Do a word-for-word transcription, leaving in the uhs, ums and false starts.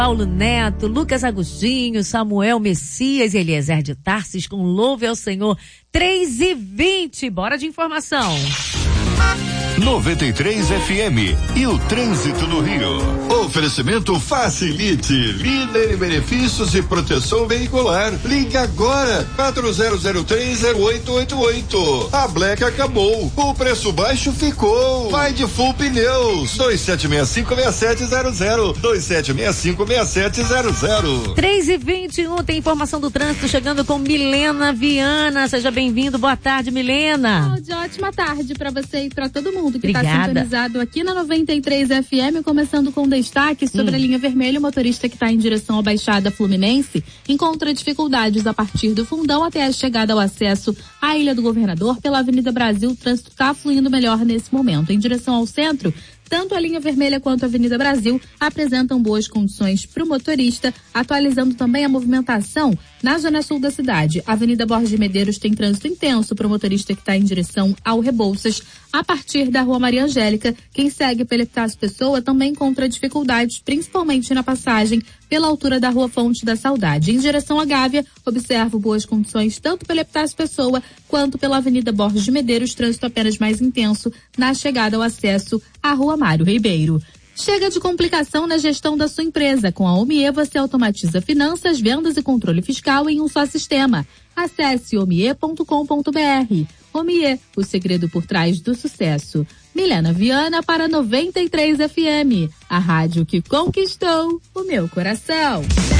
Paulo Neto, Lucas Agostinho, Samuel Messias e Eliezer de Tarsis com Louve ao Senhor. três e vinte, bora de informação. noventa e três F M e o trânsito no Rio. Oferecimento Facilite, líder em benefícios e proteção veicular. Ligue agora, quatro zero zero três zero oito oito oito. A Black acabou, o preço baixo ficou. Vai de Full Pneus, dois sete seis cinco seis sete zero zero, dois sete seis cinco seis sete zero zero. três e vinte e um, tem informação do trânsito chegando com Milena Viana. Seja bem-vindo, boa tarde, Milena. De ótima tarde para você e para todo mundo que Obrigada. está sintonizado aqui na noventa e três F M, começando com destaque sobre hum. a linha vermelha. O motorista que está em direção à Baixada Fluminense encontra dificuldades a partir do Fundão até a chegada ao acesso à Ilha do Governador pela Avenida Brasil. O trânsito está fluindo melhor nesse momento. Em direção ao centro, tanto a linha vermelha quanto a Avenida Brasil apresentam boas condições para o motorista, atualizando também a movimentação na zona sul da cidade. A Avenida Borges de Medeiros tem trânsito intenso para o motorista que está em direção ao Rebouças. A partir da Rua Maria Angélica, quem segue pela Epitácio Pessoa também encontra dificuldades, principalmente na passagem pela altura da Rua Fonte da Saudade. Em direção à Gávea, observo boas condições tanto pela Epitácio Pessoa quanto pela Avenida Borges de Medeiros, trânsito apenas mais intenso na chegada ao acesso à Rua Mário Ribeiro. Chega de complicação na gestão da sua empresa. Com a Omie, você automatiza finanças, vendas e controle fiscal em um só sistema. Acesse omie ponto com ponto br. Omie, o segredo por trás do sucesso. Milena Viana para noventa e três F M, a rádio que conquistou o meu coração.